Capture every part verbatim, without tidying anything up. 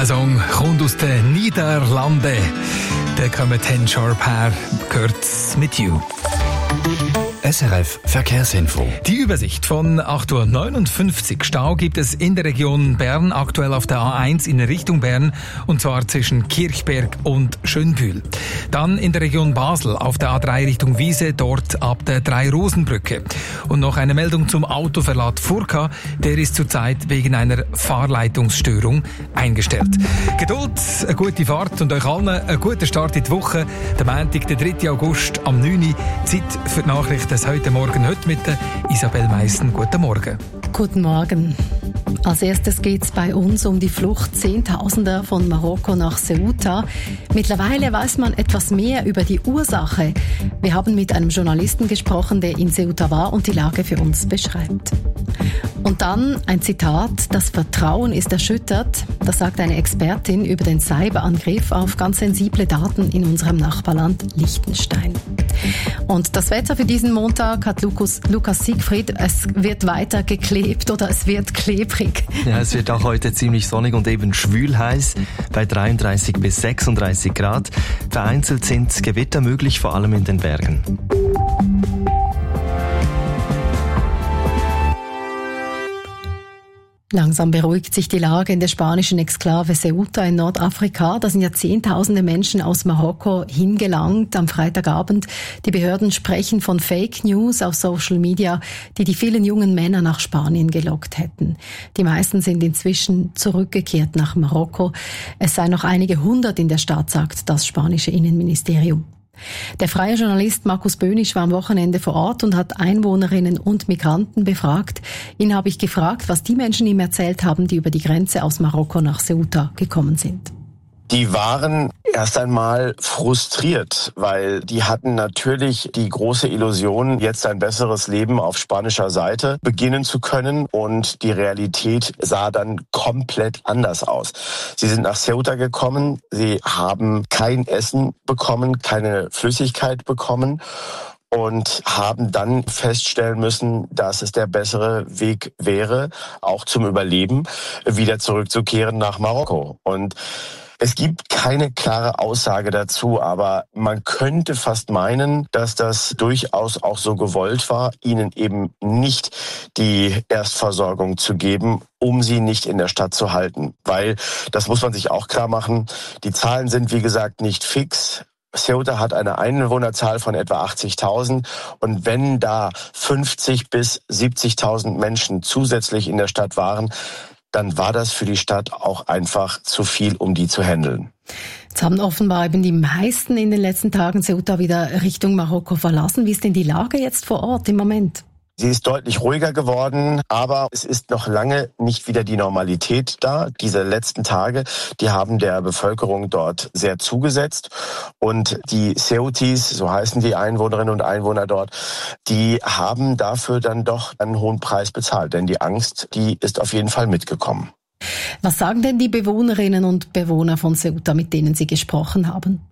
Der Song kommt aus den Niederlanden. Der kommt Ten Sharp her, gehört mit You. S R F Verkehrsinfo. Die Übersicht von acht Uhr neunundfünfzig. Stau gibt es in der Region Bern, aktuell auf der A eins in Richtung Bern, und zwar zwischen Kirchberg und Schönbühl. Dann in der Region Basel auf der A drei Richtung Wiese, dort ab der Drei-Rosen-Brücke. Und noch eine Meldung zum Autoverlad Furka, der ist zurzeit wegen einer Fahrleitungsstörung eingestellt. Geduld, eine gute Fahrt und euch allen einen guten Start in die Woche. Der Montag, der dritte August am neun Uhr. Zeit für die Nachrichten heute Morgen, heute mit der Isabel Meissen. Guten Morgen. Guten Morgen. Als erstes geht es bei uns um die Flucht Zehntausender von Marokko nach Ceuta. Mittlerweile weiß man etwas mehr über die Ursache. Wir haben mit einem Journalisten gesprochen, der in Ceuta war und die Lage für uns beschreibt. Und dann ein Zitat: Das Vertrauen ist erschüttert. Das sagt eine Expertin über den Cyberangriff auf ganz sensible Daten in unserem Nachbarland Liechtenstein. Und das Wetter für diesen Montag hat Lukas, Lukas Siegfried. Es wird weiter geklebt oder es wird klebrig. Ja, es wird auch heute ziemlich sonnig und eben schwül heiß bei dreiunddreißig bis sechsunddreißig Grad. Vereinzelt sind Gewitter möglich, vor allem in den Bergen. Langsam beruhigt sich die Lage in der spanischen Exklave Ceuta in Nordafrika. Da sind ja zehntausende Menschen aus Marokko hingelangt am Freitagabend. Die Behörden sprechen von Fake News auf Social Media, die die vielen jungen Männer nach Spanien gelockt hätten. Die meisten sind inzwischen zurückgekehrt nach Marokko. Es seien noch einige hundert in der Stadt, sagt das spanische Innenministerium. Der freie Journalist Markus Böhnisch war am Wochenende vor Ort und hat Einwohnerinnen und Migranten befragt. Ihn habe ich gefragt, was die Menschen ihm erzählt haben, die über die Grenze aus Marokko nach Ceuta gekommen sind. Die waren erst einmal frustriert, weil die hatten natürlich die große Illusion, jetzt ein besseres Leben auf spanischer Seite beginnen zu können, und die Realität sah dann komplett anders aus. Sie sind nach Ceuta gekommen, sie haben kein Essen bekommen, keine Flüssigkeit bekommen und haben dann feststellen müssen, dass es der bessere Weg wäre, auch zum Überleben, wieder zurückzukehren nach Marokko. Und es gibt keine klare Aussage dazu, aber man könnte fast meinen, dass das durchaus auch so gewollt war, ihnen eben nicht die Erstversorgung zu geben, um sie nicht in der Stadt zu halten. Weil, das muss man sich auch klar machen, die Zahlen sind wie gesagt nicht fix. Ceuta hat eine Einwohnerzahl von etwa achtzigtausend, und wenn da fünfzig bis siebzigtausend Menschen zusätzlich in der Stadt waren, dann war das für die Stadt auch einfach zu viel, um die zu handeln. Jetzt haben offenbar eben die meisten in den letzten Tagen Ceuta wieder Richtung Marokko verlassen. Wie ist denn die Lage jetzt vor Ort im Moment? Sie ist deutlich ruhiger geworden, aber es ist noch lange nicht wieder die Normalität da. Diese letzten Tage, die haben der Bevölkerung dort sehr zugesetzt, und die Ceutis, so heißen die Einwohnerinnen und Einwohner dort, die haben dafür dann doch einen hohen Preis bezahlt, denn die Angst, die ist auf jeden Fall mitgekommen. Was sagen denn die Bewohnerinnen und Bewohner von Ceuta, mit denen Sie gesprochen haben?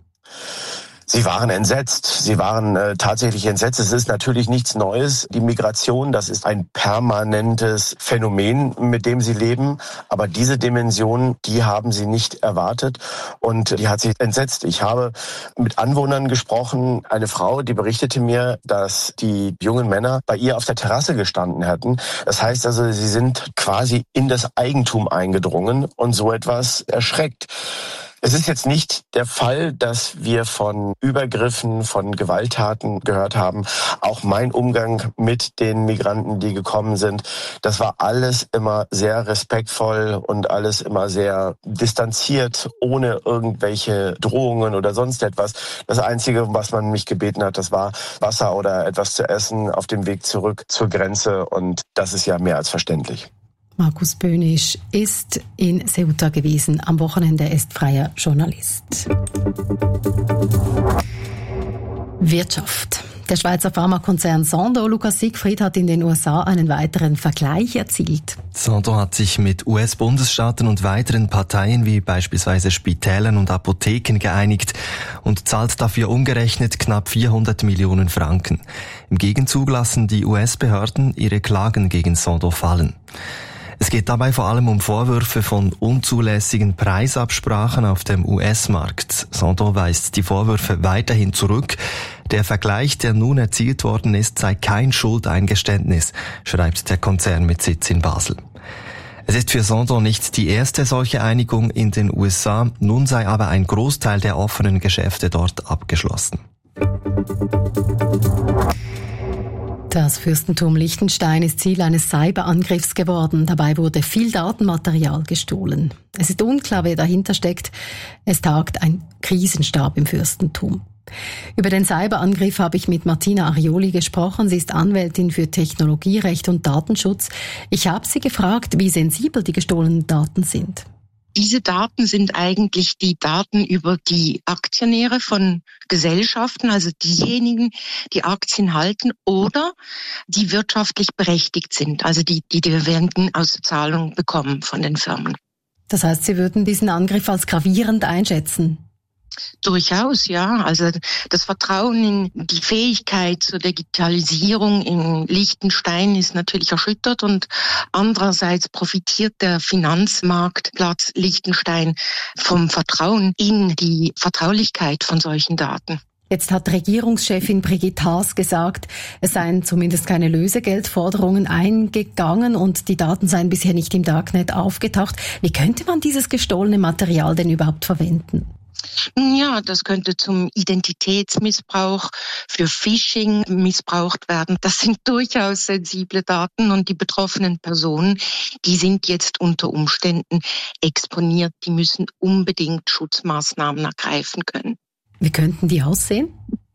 Sie waren entsetzt. Sie waren äh, tatsächlich entsetzt. Es ist natürlich nichts Neues. Die Migration, das ist ein permanentes Phänomen, mit dem sie leben. Aber diese Dimension, die haben sie nicht erwartet, und die hat sich entsetzt. Ich habe mit Anwohnern gesprochen. Eine Frau, die berichtete mir, dass die jungen Männer bei ihr auf der Terrasse gestanden hätten. Das heißt also, sie sind quasi in das Eigentum eingedrungen, und so etwas erschreckt. Es ist jetzt nicht der Fall, dass wir von Übergriffen, von Gewalttaten gehört haben. Auch mein Umgang mit den Migranten, die gekommen sind, das war alles immer sehr respektvoll und alles immer sehr distanziert, ohne irgendwelche Drohungen oder sonst etwas. Das Einzige, was man mich gebeten hat, das war Wasser oder etwas zu essen auf dem Weg zurück zur Grenze, und das ist ja mehr als verständlich. Markus Böhnisch ist in Ceuta gewesen. Am Wochenende ist freier Journalist. Wirtschaft. Der Schweizer Pharmakonzern Sandoz, Lukas Siegfried, hat in den U S A einen weiteren Vergleich erzielt. Sandoz hat sich mit U S-Bundesstaaten und weiteren Parteien wie beispielsweise Spitälern und Apotheken geeinigt und zahlt dafür umgerechnet knapp vierhundert Millionen Franken. Im Gegenzug lassen die U S-Behörden ihre Klagen gegen Sandoz fallen. Es geht dabei vor allem um Vorwürfe von unzulässigen Preisabsprachen auf dem U S-Markt. Sandro weist die Vorwürfe weiterhin zurück. Der Vergleich, der nun erzielt worden ist, sei kein Schuldeingeständnis, schreibt der Konzern mit Sitz in Basel. Es ist für Sandro nicht die erste solche Einigung in den U S A, nun sei aber ein Großteil der offenen Geschäfte dort abgeschlossen. Das Fürstentum Liechtenstein ist Ziel eines Cyberangriffs geworden. Dabei wurde viel Datenmaterial gestohlen. Es ist unklar, wer dahinter steckt. Es tagt ein Krisenstab im Fürstentum. Über den Cyberangriff habe ich mit Martina Arioli gesprochen. Sie ist Anwältin für Technologierecht und Datenschutz. Ich habe sie gefragt, wie sensibel die gestohlenen Daten sind. Diese Daten sind eigentlich die Daten über die Aktionäre von Gesellschaften, also diejenigen, die Aktien halten oder die wirtschaftlich berechtigt sind, also die, die Dividenden aus Zahlung bekommen von den Firmen. Das heißt, Sie würden diesen Angriff als gravierend einschätzen? Durchaus, ja. Also das Vertrauen in die Fähigkeit zur Digitalisierung in Liechtenstein ist natürlich erschüttert und andererseits profitiert der Finanzmarktplatz Liechtenstein vom Vertrauen in die Vertraulichkeit von solchen Daten. Jetzt hat Regierungschefin Brigitte Haas gesagt, es seien zumindest keine Lösegeldforderungen eingegangen und die Daten seien bisher nicht im Darknet aufgetaucht. Wie könnte man dieses gestohlene Material denn überhaupt verwenden? Ja, das könnte zum Identitätsmissbrauch, für Phishing missbraucht werden. Das sind durchaus sensible Daten und die betroffenen Personen, die sind jetzt unter Umständen exponiert. Die müssen unbedingt Schutzmaßnahmen ergreifen können. Wie könnten die aussehen?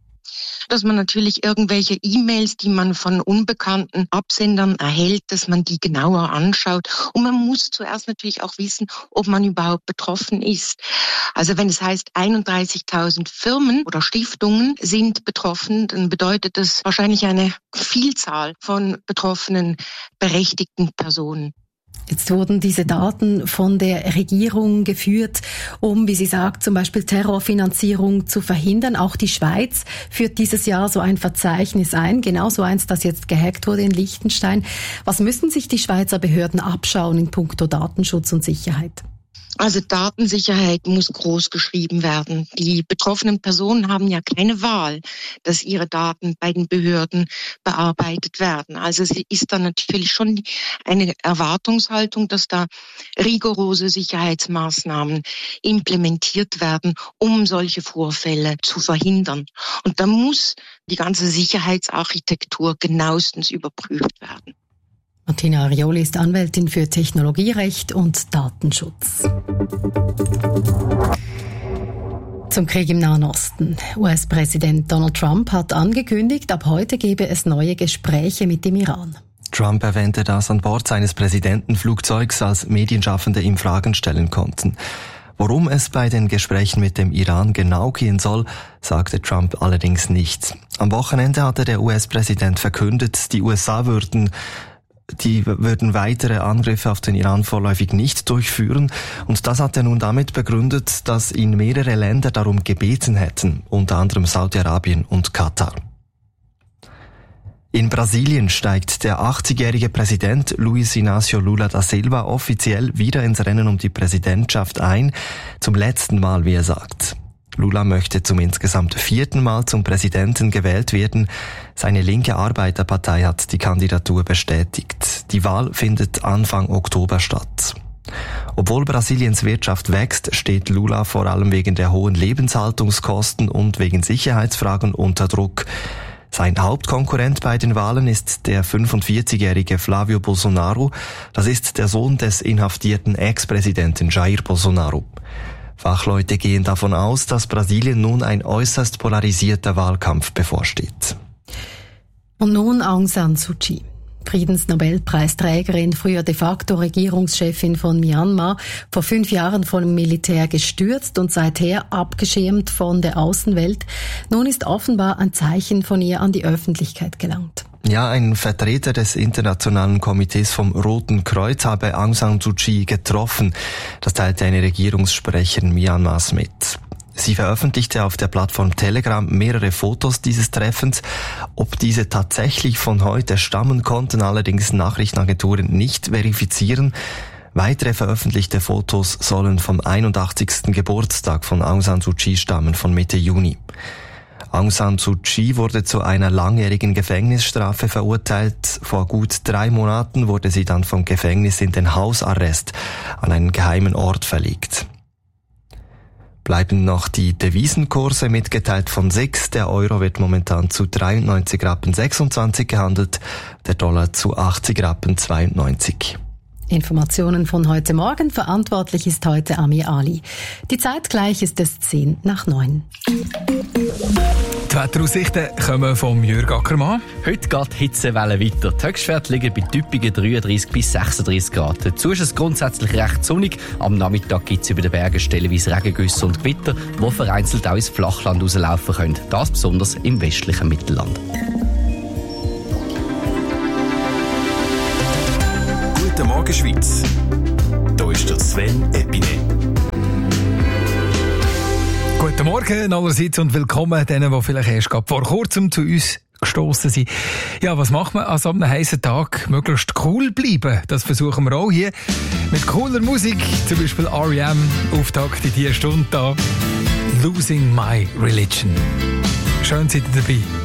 Dass man natürlich irgendwelche E-Mails, die man von unbekannten Absendern erhält, dass man die genauer anschaut. Und man muss zuerst natürlich auch wissen, ob man überhaupt betroffen ist. Also wenn es heißt, einunddreißigtausend Firmen oder Stiftungen sind betroffen, dann bedeutet das wahrscheinlich eine Vielzahl von betroffenen, berechtigten Personen. Jetzt wurden diese Daten von der Regierung geführt, um, wie sie sagt, zum Beispiel Terrorfinanzierung zu verhindern. Auch die Schweiz führt dieses Jahr so ein Verzeichnis ein, genau so eins, das jetzt gehackt wurde in Liechtenstein. Was müssen sich die Schweizer Behörden abschauen in puncto Datenschutz und Sicherheit? Also Datensicherheit muss groß geschrieben werden. Die betroffenen Personen haben ja keine Wahl, dass ihre Daten bei den Behörden bearbeitet werden. Also es ist da natürlich schon eine Erwartungshaltung, dass da rigorose Sicherheitsmaßnahmen implementiert werden, um solche Vorfälle zu verhindern. Und da muss die ganze Sicherheitsarchitektur genauestens überprüft werden. Martina Arioli ist Anwältin für Technologierecht und Datenschutz. Zum Krieg im Nahen Osten. U S-Präsident Donald Trump hat angekündigt, ab heute gebe es neue Gespräche mit dem Iran. Trump erwähnte, dass an Bord seines Präsidentenflugzeugs als Medienschaffende ihm Fragen stellen konnten. Worum es bei den Gesprächen mit dem Iran genau gehen soll, sagte Trump allerdings nicht. Am Wochenende hatte der U S-Präsident verkündet, die U S A würden Die würden weitere Angriffe auf den Iran vorläufig nicht durchführen. Und das hat er nun damit begründet, dass ihn mehrere Länder darum gebeten hätten, unter anderem Saudi-Arabien und Katar. In Brasilien steigt der achtzigjährige Präsident Luiz Inácio Lula da Silva offiziell wieder ins Rennen um die Präsidentschaft ein, zum letzten Mal, wie er sagt. Lula möchte zum insgesamt vierten Mal zum Präsidenten gewählt werden. Seine linke Arbeiterpartei hat die Kandidatur bestätigt. Die Wahl findet Anfang Oktober statt. Obwohl Brasiliens Wirtschaft wächst, steht Lula vor allem wegen der hohen Lebenshaltungskosten und wegen Sicherheitsfragen unter Druck. Sein Hauptkonkurrent bei den Wahlen ist der fünfundvierzigjährige Flávio Bolsonaro. Das ist der Sohn des inhaftierten Ex-Präsidenten Jair Bolsonaro. Fachleute gehen davon aus, dass Brasilien nun ein äußerst polarisierter Wahlkampf bevorsteht. Und nun Aung San Suu Kyi. Friedensnobelpreisträgerin, früher de facto Regierungschefin von Myanmar, vor fünf Jahren vom Militär gestürzt und seither abgeschirmt von der Außenwelt. Nun ist offenbar ein Zeichen von ihr an die Öffentlichkeit gelangt. Ja, ein Vertreter des Internationalen Komitees vom Roten Kreuz habe Aung San Suu Kyi getroffen. Das teilte eine Regierungssprecherin Myanmars mit. Sie veröffentlichte auf der Plattform Telegram mehrere Fotos dieses Treffens. Ob diese tatsächlich von heute stammen, konnten allerdings Nachrichtenagenturen nicht verifizieren. Weitere veröffentlichte Fotos sollen vom einundachtzigsten Geburtstag von Aung San Suu Kyi stammen, von Mitte Juni. Aung San Suu Kyi wurde zu einer langjährigen Gefängnisstrafe verurteilt. Vor gut drei Monaten wurde sie dann vom Gefängnis in den Hausarrest an einen geheimen Ort verlegt. Bleiben noch die Devisenkurse, mitgeteilt von S I X. Der Euro wird momentan zu dreiundneunzig Rappen sechsundzwanzig gehandelt, der Dollar zu achtzig Rappen zweiundneunzig. Informationen von heute Morgen. Verantwortlich ist heute Ami Ali. Die Zeit gleich ist es zehn nach neun. Die Wetteraussichten kommen vom Jürg Ackermann. Heute geht die Hitzewelle weiter. Die Höchstwerte liegen bei typischen dreiunddreißig bis sechsunddreißig Grad. Dazu ist es grundsätzlich recht sonnig. Am Nachmittag gibt es über den Bergen stellenweise Regengüsse und Gewitter, die vereinzelt auch ins Flachland rauslaufen können. Das besonders im westlichen Mittelland. Guten Morgen Schweiz. Hier ist der Sven Epine. Guten Morgen allerseits und willkommen denen, die vielleicht erst vor kurzem zu uns gestossen sind. Ja, was macht man an so einem heißen Tag? Möglichst cool bleiben. Das versuchen wir auch hier. Mit cooler Musik, zum Beispiel R E M, Auftakt in dieser Stunde da. Losing My Religion. Schön seid ihr dabei.